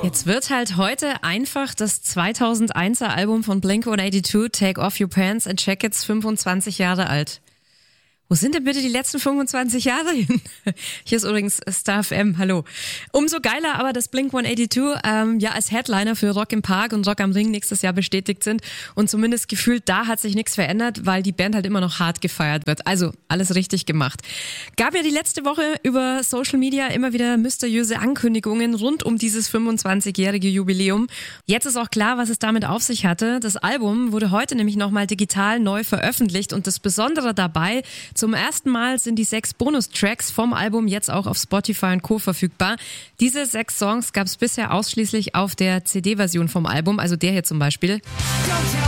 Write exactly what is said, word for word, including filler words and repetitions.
Jetzt wird halt heute einfach das zweitausendeiner Album von Blink hundertzweiundachtzig, Take Off Your Pants and Jackets, fünfundzwanzig Jahre alt. Wo sind denn bitte die letzten fünfundzwanzig Jahre hin? Hier ist übrigens Star F M, hallo. Umso geiler aber, dass Blink hundertzweiundachtzig ähm, ja als Headliner für Rock im Park und Rock am Ring nächstes Jahr bestätigt sind und zumindest gefühlt da hat sich nichts verändert, weil die Band halt immer noch hart gefeiert wird. Also alles richtig gemacht. Gab ja die letzte Woche über Social Media immer wieder mysteriöse Ankündigungen rund um dieses fünfundzwanzigjährige Jubiläum. Jetzt ist auch klar, was es damit auf sich hatte. Das Album wurde heute nämlich nochmal digital neu veröffentlicht und das Besondere dabei: zum ersten Mal sind die sechs Bonustracks vom Album jetzt auch auf Spotify und Co. verfügbar. Diese sechs Songs gab es bisher ausschließlich auf der C D-Version vom Album, also der hier zum Beispiel.